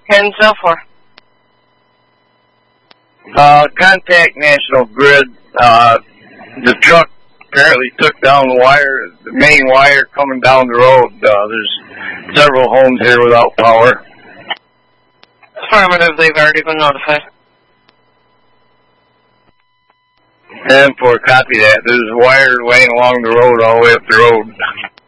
And so forth. Contact National Grid. The truck apparently took down the main wire coming down the road. There's several homes here without power. Affirmative, they've already been notified. And for copy that, there's a wire laying along the road all the way up the road.